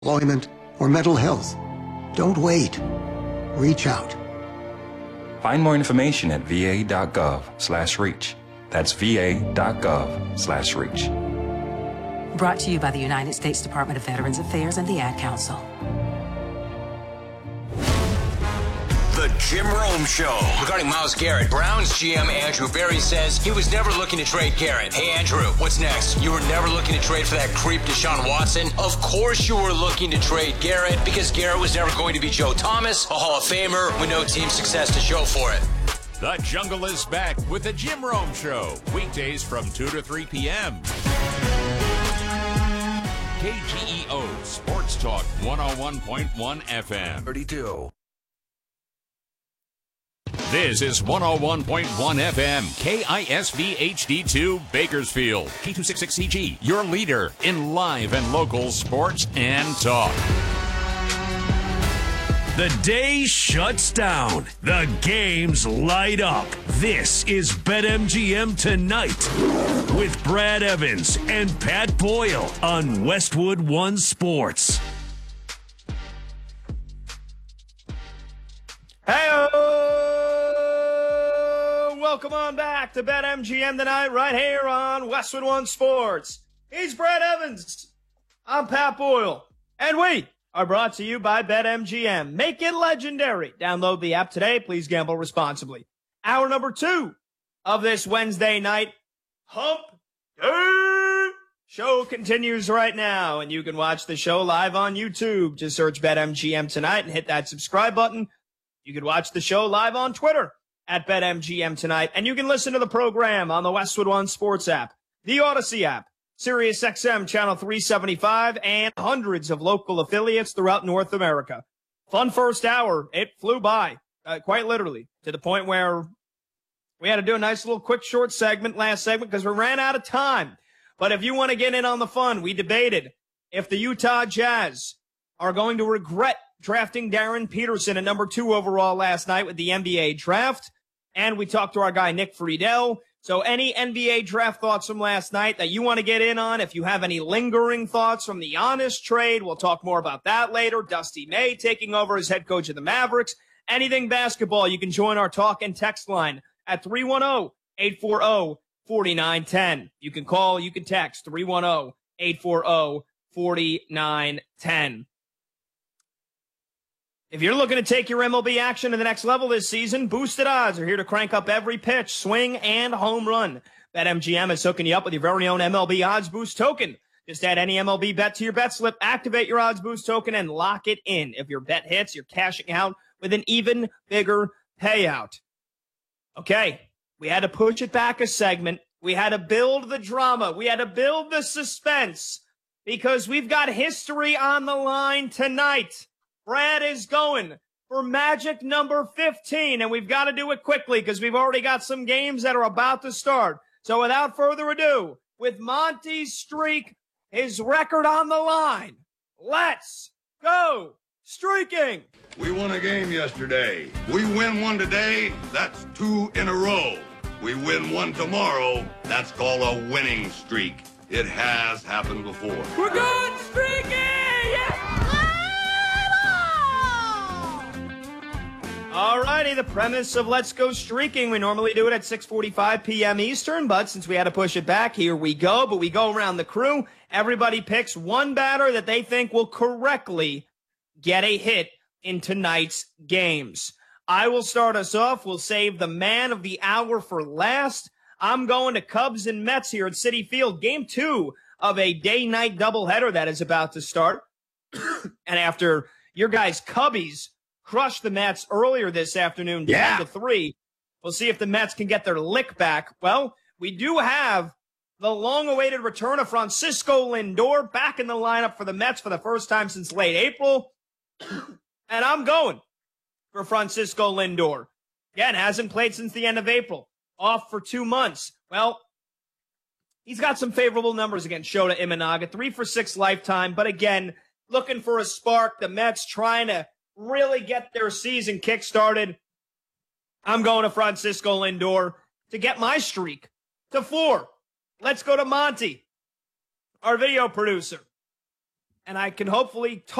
employment, or mental health. Don't wait. Reach out. Find more information at va.gov/reach. That's va.gov/reach. Brought to you by the United States Department of Veterans Affairs and the Ad Council. The Jim Rome Show. Regarding Myles Garrett, Browns GM Andrew Berry says he was never looking to trade Garrett. Hey, Andrew, what's next? You were never looking to trade for that creep Deshaun Watson? Of course you were looking to trade Garrett because Garrett was never going to be Joe Thomas, a Hall of Famer with no team success to show for it. The Jungle is back with the Jim Rome Show. Weekdays from 2 to 3 p.m. KGEO Sports Talk 101.1 FM. 32. This is 101.1 FM, KISV HD2 Bakersfield, K266CG, your leader in live and local sports and talk. The day shuts down. The games light up. This is BetMGM Tonight with Brad Evans and Pat Boyle on Westwood One Sports. Welcome on back to BetMGM Tonight right here on Westwood One Sports. He's Brad Evans. I'm Pat Boyle. And we are brought to you by BetMGM. Make it legendary. Download the app today. Please gamble responsibly. Hour number 2 of this Wednesday night Hump Day show continues right now. And you can watch the show live on YouTube. Just search BetMGM Tonight and hit that subscribe button. You can watch the show live on Twitter at BetMGM Tonight. And you can listen to the program on the Westwood One Sports app, the Odyssey app, SiriusXM Channel 375, and hundreds of local affiliates throughout North America. Fun first hour. It flew by, quite literally, to the point where we had to do a nice little quick short segment, last segment, because we ran out of time. But if you want to get in on the fun, we debated if the Utah Jazz are going to regret drafting Darren Peterson at number 2 overall last night with the NBA draft. And we talked to our guy, Nick Friedel. So any NBA draft thoughts from last night that you want to get in on, if you have any lingering thoughts from the Giannis trade, we'll talk more about that later. Dusty May taking over as head coach of the Mavericks. Anything basketball, you can join our talk and text line at 310-840-4910. You can call, you can text 310-840-4910. If you're looking to take your MLB action to the next level this season, Boosted Odds are here to crank up every pitch, swing, and home run. BetMGM is hooking you up with your very own MLB Odds Boost token. Just add any MLB bet to your bet slip, activate your Odds Boost token, and lock it in. If your bet hits, you're cashing out with an even bigger payout. Okay, we had to push it back a segment. We had to build the drama. We had to build the suspense because we've got history on the line tonight. Brad is going for magic number 15, and we've got to do it quickly because we've already got some games that are about to start. So without further ado, with Monty's streak, his record on the line, let's go streaking. We won a game yesterday. We win one today, that's 2 in a row. We win one tomorrow, that's called a winning streak. It has happened before. We're going streaking! Yeah! Alrighty, the premise of Let's Go Streaking. We normally do it at 6:45 p.m. Eastern, but since we had to push it back, here we go. But we go around the crew. Everybody picks one batter that they think will correctly get a hit in tonight's games. I will start us off. We'll save the man of the hour for last. I'm going to Cubs and Mets here at Citi Field. Game 2 of a day-night doubleheader that is about to start. And after your guys' Cubbies crushed the Mets earlier this afternoon, 10-3. We'll see if the Mets can get their lick back. Well, we do have the long-awaited return of Francisco Lindor back in the lineup for the Mets for the first time since late April. And I'm going for Francisco Lindor. Again, hasn't played since the end of April. Off for 2 months. Well, he's got some favorable numbers against Shota Imanaga. 3 for 6 lifetime. But again, looking for a spark. The Mets trying to really get their season kick-started. I'm going to Francisco Lindor to get my streak to 4. Let's go to Monty, our video producer. and I can hopefully